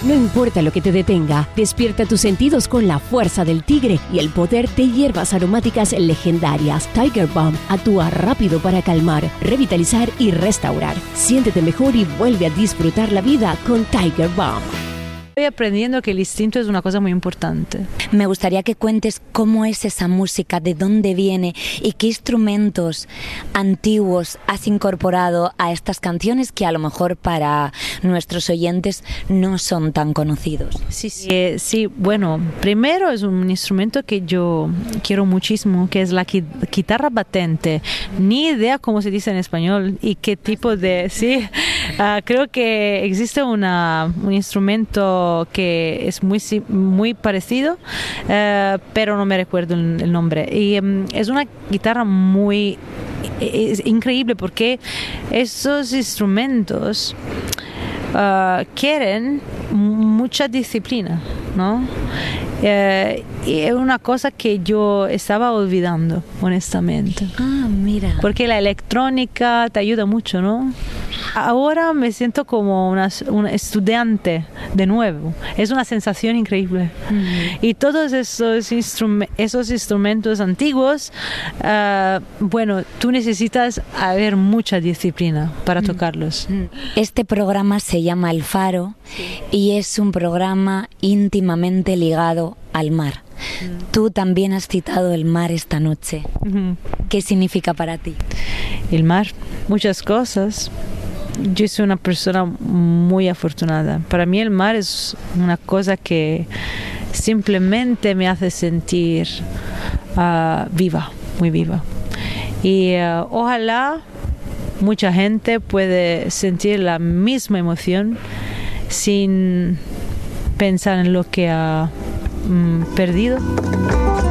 No importa lo que te detenga, despierta tus sentidos con la fuerza del tigre y el poder de hierbas aromáticas legendarias. Tiger Balm actúa rápido para calmar, revitalizar y restaurar. Siéntete mejor y vuelve a disfrutar la vida con Tiger Balm. Estoy aprendiendo que el instinto es una cosa muy importante. Me gustaría que cuentes cómo es esa música, de dónde viene y qué instrumentos antiguos has incorporado a estas canciones que a lo mejor para nuestros oyentes no son tan conocidos. Sí, bueno, primero es un instrumento que yo quiero muchísimo, que es la guitarra batente. Ni idea cómo se dice en español y qué tipo de... Sí, creo que existe un instrumento que es muy parecido, pero no me recuerdo el nombre. Y es una guitarra es increíble porque esos instrumentos quieren mucha disciplina, ¿no? Y es una cosa que yo estaba olvidando, honestamente. Ah, mira. Porque la electrónica te ayuda mucho, ¿no? Ahora me siento como una estudiante de nuevo. Es una sensación increíble. Y todos esos instrumentos antiguos, bueno, tú necesitas haber mucha disciplina para tocarlos. Este programa se llama El Faro y es un programa íntimamente ligado al mar. Tú también has citado el mar esta noche. ¿Qué significa para ti? El mar, muchas cosas. Yo soy una persona muy afortunada. Para mí el mar es una cosa que simplemente me hace sentir viva, muy viva. Y ojalá mucha gente puede sentir la misma emoción sin pensar en lo que ha perdido.